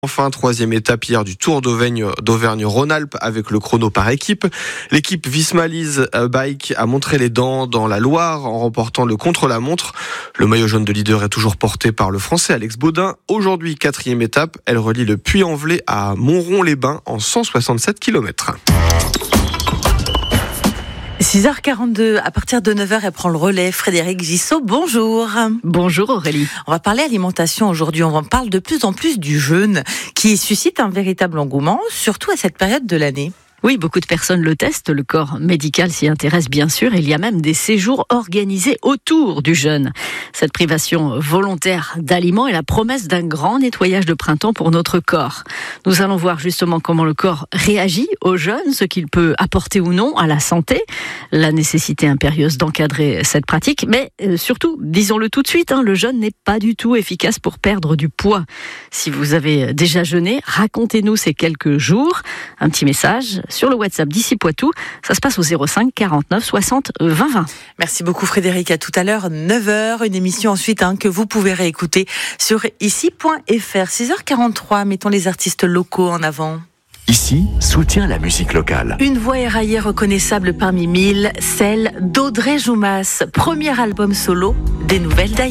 Enfin, troisième étape hier du Tour d'Auvergne-Rhône-Alpes avec le chrono par équipe. L'équipe Visma-Lease Bike a montré les dents dans la Loire en remportant le contre-la-montre. Le maillot jaune de leader est toujours porté par le Français Alex Baudin. Aujourd'hui, quatrième étape, elle relie le Puy-en-Velay à Montrond-les-Bains en 167 km. 6h42, à partir de 9h, elle prend le relais. Frédéric Gissot, bonjour. Bonjour Aurélie. On va parler alimentation aujourd'hui. On parle de plus en plus du jeûne qui suscite un véritable engouement, surtout à cette période de l'année. Oui, beaucoup de personnes le testent, le corps médical s'y intéresse bien sûr, il y a même des séjours organisés autour du jeûne. Cette privation volontaire d'aliments est la promesse d'un grand nettoyage de printemps pour notre corps. Nous allons voir justement comment le corps réagit au jeûne, ce qu'il peut apporter ou non à la santé, la nécessité impérieuse d'encadrer cette pratique, mais surtout, disons-le tout de suite, le jeûne n'est pas du tout efficace pour perdre du poids. Si vous avez déjà jeûné, racontez-nous ces quelques jours, un petit message sur le WhatsApp d'Ici Poitou. Ça se passe au 05 49 60 20 20. Merci beaucoup Frédéric. À tout à l'heure, 9h. Une émission ensuite que vous pouvez réécouter sur ici.fr. 6h43, mettons les artistes locaux en avant. Ici, soutient la musique locale. Une voix éraillée reconnaissable parmi mille, celle d'Audrey Joumas. Premier album solo des Nouvelles d'Ailleurs.